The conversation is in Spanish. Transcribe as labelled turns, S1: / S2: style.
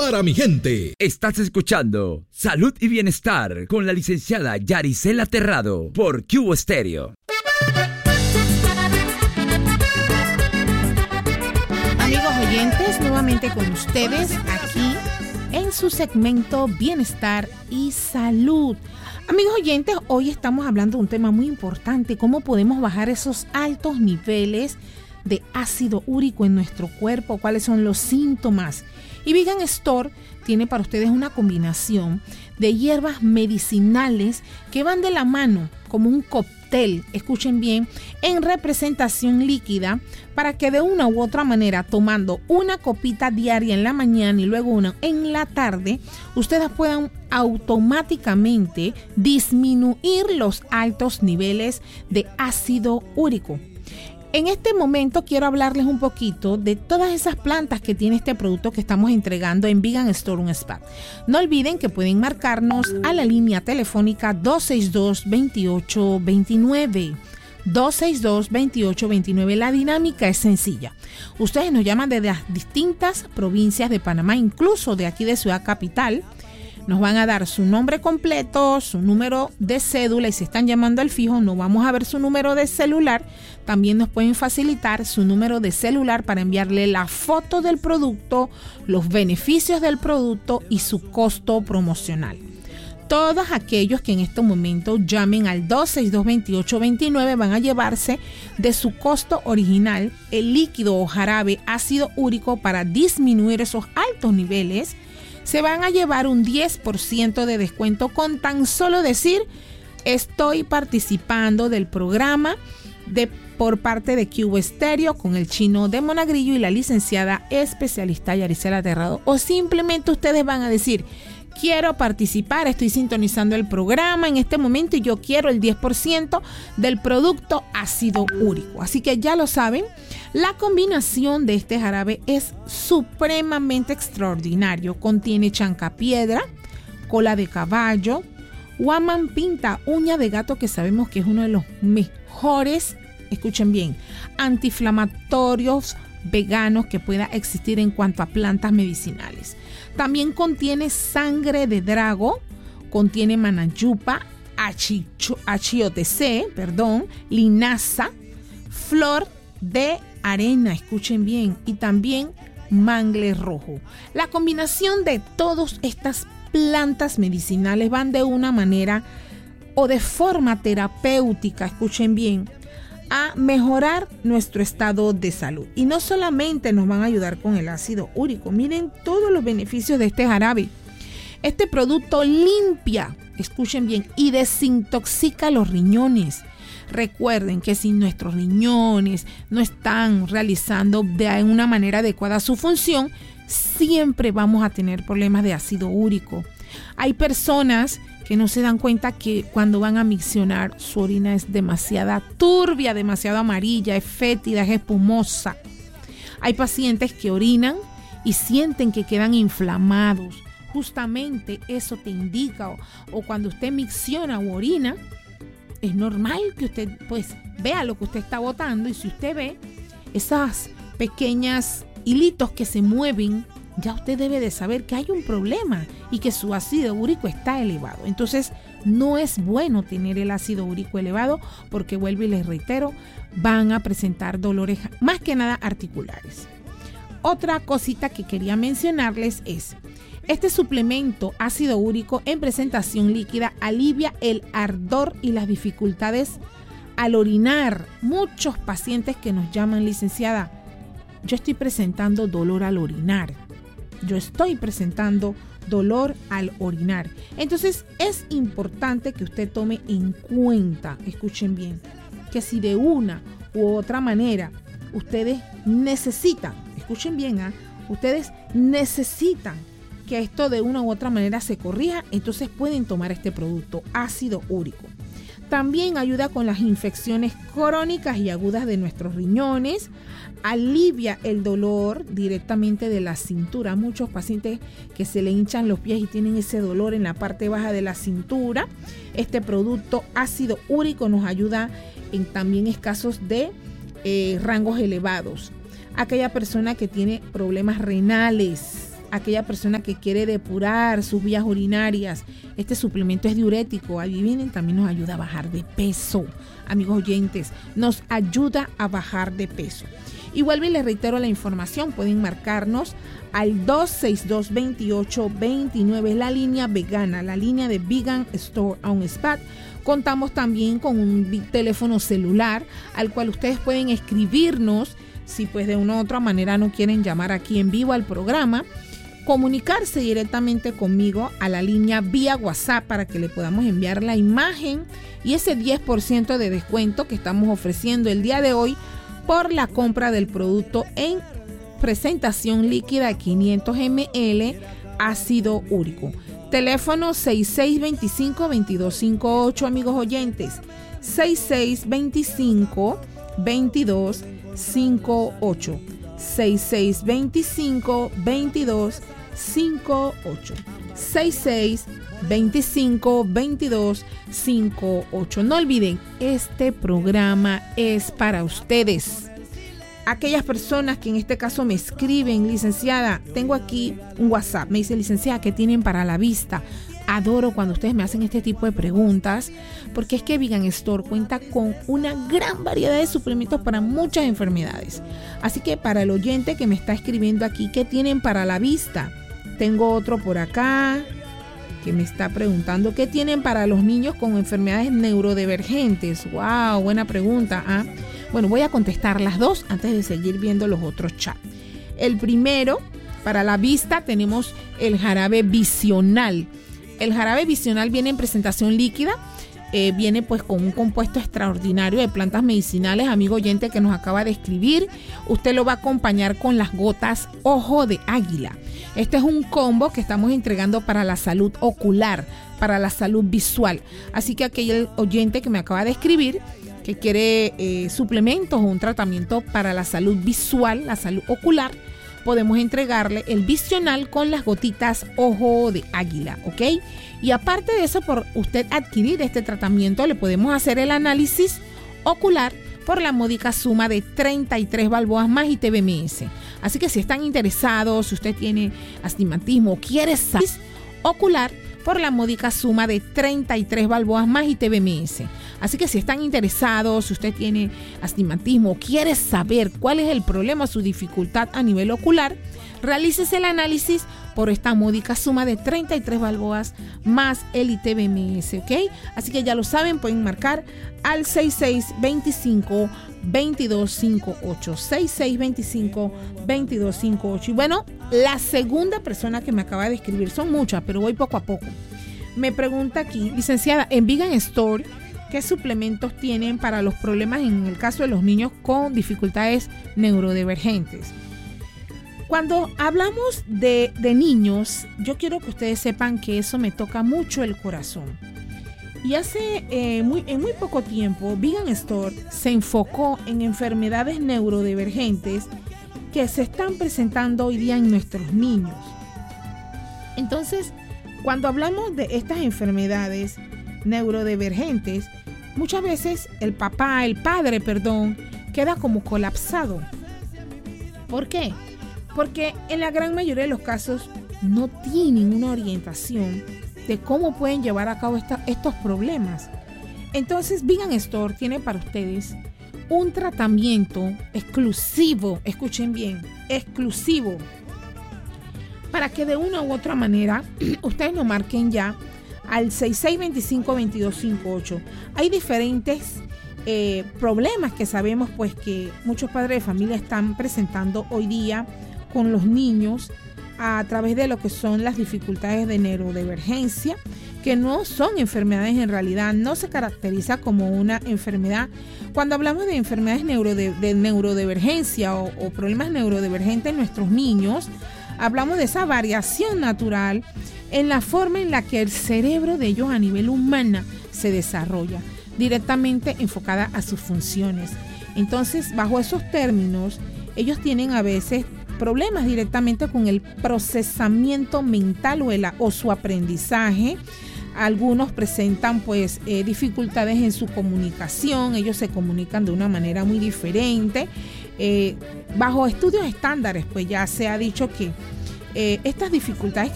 S1: para mi gente.
S2: Estás escuchando Salud y Bienestar con la licenciada Yaricela Terrado por Cubo Estéreo.
S3: Amigos oyentes, nuevamente con ustedes aquí en su segmento Bienestar y Salud. Amigos oyentes, hoy estamos hablando de un tema muy importante, cómo podemos bajar esos altos niveles de ácido úrico en nuestro cuerpo, cuáles son los síntomas. Y Vegan Store tiene para ustedes una combinación de hierbas medicinales que van de la mano como un cóctel, escuchen bien, en representación líquida, para que de una u otra manera, tomando una copita diaria en la mañana y luego una en la tarde, ustedes puedan automáticamente disminuir los altos niveles de ácido úrico. En este momento quiero hablarles un poquito de todas esas plantas que tiene este producto que estamos entregando en Vegan Store Un Spa. No olviden que pueden marcarnos a la línea telefónica 262-2829. 262-2829. La dinámica es sencilla. Ustedes nos llaman desde las distintas provincias de Panamá, incluso de aquí de Ciudad Capital. Nos van a dar su nombre completo, su número de cédula, y si están llamando al fijo no vamos a ver su número de celular. También nos pueden facilitar su número de celular para enviarle la foto del producto, los beneficios del producto y su costo promocional. Todos aquellos que en este momento llamen al 262-2829 van a llevarse de su costo original el líquido o jarabe ácido úrico para disminuir esos altos niveles. Se van a llevar un 10% de descuento con tan solo decir: estoy participando del programa por parte de Cubo Estéreo con el chino de Monagrillo y la licenciada especialista Yaricela Terrado. O simplemente ustedes van a decir: quiero participar, estoy sintonizando el programa en este momento y yo quiero el 10% del producto ácido úrico. Así que ya lo saben, la combinación de este jarabe es supremamente extraordinario. Contiene chancapiedra, cola de caballo, guamán pinta, uña de gato, que sabemos que es uno de los mejores, escuchen bien, antiinflamatorios veganos que pueda existir en cuanto a plantas medicinales. También contiene sangre de drago, contiene manayupa, achiotecé, linaza, flor de arena, escuchen bien, y también mangle rojo. La combinación de todas estas plantas medicinales van de una manera o de forma terapéutica, escuchen bien, a mejorar nuestro estado de salud. Y no solamente nos van a ayudar con el ácido úrico, miren todos los beneficios de este jarabe. Este producto limpia, escuchen bien, y desintoxica los riñones. Recuerden que si nuestros riñones no están realizando de una manera adecuada su función, siempre vamos a tener problemas de ácido úrico. Hay personas que no se dan cuenta que cuando van a miccionar su orina es demasiado turbia, demasiado amarilla, es fétida, es espumosa. Hay pacientes que orinan y sienten que quedan inflamados. Justamente eso te indica, o cuando usted micciona o orina, es normal que usted pues vea lo que usted está botando, y si usted ve esas pequeñas hilitos que se mueven, ya usted debe de saber que hay un problema y que su ácido úrico está elevado. Entonces no es bueno tener el ácido úrico elevado, porque vuelvo y les reitero, van a presentar dolores más que nada articulares. Otra cosita que quería mencionarles es: este suplemento ácido úrico en presentación líquida alivia el ardor y las dificultades al orinar. Muchos pacientes que nos llaman: licenciada, yo estoy presentando dolor al orinar. Entonces es importante que usted tome en cuenta, escuchen bien, que si de una u otra manera ustedes necesitan, escuchen bien, ustedes necesitan que esto de una u otra manera se corrija, entonces pueden tomar este producto ácido úrico. También ayuda con las infecciones crónicas y agudas de nuestros riñones, alivia el dolor directamente de la cintura. Muchos pacientes que se le hinchan los pies y tienen ese dolor en la parte baja de la cintura. Este producto ácido úrico nos ayuda en también casos de rangos elevados. Aquella persona que tiene problemas renales, aquella persona que quiere depurar sus vías urinarias. Este suplemento es diurético, adivinen, también nos ayuda a bajar de peso. Amigos oyentes, nos ayuda a bajar de peso. Y vuelvo y les reitero la información, pueden marcarnos al 262-2829, la línea vegana, la línea de Vegan Store on Spot. Contamos también con un teléfono celular al cual ustedes pueden escribirnos si pues de una u otra manera no quieren llamar aquí en vivo al programa, comunicarse directamente conmigo a la línea vía WhatsApp para que le podamos enviar la imagen y ese 10% de descuento que estamos ofreciendo el día de hoy por la compra del producto en presentación líquida de 500 ml ácido úrico. Teléfono 6625-2258, amigos oyentes. 6625-2258. 6625-2258. 6625-2258. No olviden, este programa es para ustedes. Aquellas personas que en este caso me escriben, licenciada, tengo aquí un WhatsApp, me dice, licenciada, ¿qué tienen para la vista? Adoro cuando ustedes me hacen este tipo de preguntas, porque es que Vegan Store cuenta con una gran variedad de suplementos para muchas enfermedades. Así que para el oyente que me está escribiendo aquí, ¿qué tienen para la vista? Tengo otro por acá que me está preguntando, ¿qué tienen para los niños con enfermedades neurodivergentes? ¡Wow! Buena pregunta, ¿ah? Bueno, voy a contestar las dos antes de seguir viendo los otros chats. El primero, para la vista, tenemos el jarabe visional. El jarabe visional viene en presentación líquida. Viene pues con un compuesto extraordinario de plantas medicinales, amigo oyente que nos acaba de escribir. Usted lo va a acompañar con las gotas Ojo de Águila. Este es un combo que estamos entregando para la salud ocular, para la salud visual. Así que aquel oyente que me acaba de escribir, que quiere suplementos o un tratamiento para la salud visual, la salud ocular, podemos entregarle el visional con las gotitas Ojo de Águila, ¿ok? Y aparte de eso, por usted adquirir este tratamiento, le podemos hacer el análisis ocular por la módica suma de 33 balboas más ITBMS. Así que si están interesados, si usted tiene astigmatismo o quiere saber ocular, por la módica suma de 33 balboas más ITBMS. Así que si están interesados, si usted tiene astigmatismo o quiere saber cuál es el problema o su dificultad a nivel ocular, realícese el análisis por esta módica suma de 33 balboas más el ITBMS, ¿ok? Así que ya lo saben, pueden marcar al 6625-2258. 6625-2258. Y bueno, la segunda persona que me acaba de escribir, son muchas, pero voy poco a poco. Me pregunta aquí, licenciada, en Vegan Store, ¿qué suplementos tienen para los problemas en el caso de los niños con dificultades neurodivergentes? Cuando hablamos de niños, yo quiero que ustedes sepan que eso me toca mucho el corazón. Y hace en muy poco tiempo, Vegan Store se enfocó en enfermedades neurodivergentes que se están presentando hoy día en nuestros niños. Entonces, cuando hablamos de estas enfermedades neurodivergentes, muchas veces el padre, queda como colapsado. ¿Por qué? Porque en la gran mayoría de los casos no tienen una orientación de cómo pueden llevar a cabo estos problemas. Entonces, Vegan Store tiene para ustedes un tratamiento exclusivo, escuchen bien, exclusivo, para que de una u otra manera ustedes lo marquen ya al 6625-2258. Hay diferentes problemas que sabemos pues que muchos padres de familia están presentando hoy día con los niños a través de lo que son las dificultades de neurodivergencia, que no son enfermedades en realidad, no se caracteriza como una enfermedad. Cuando hablamos de enfermedades de neurodivergencia o problemas neurodivergentes en nuestros niños, hablamos de esa variación natural en la forma en la que el cerebro de ellos a nivel humana se desarrolla, directamente enfocada a sus funciones. Entonces, bajo esos términos, ellos tienen a veces problemas directamente con el procesamiento mental o su aprendizaje. Algunos presentan pues dificultades en su comunicación, ellos se comunican de una manera muy diferente. Bajo estudios estándares, pues ya se ha dicho que estas dificultades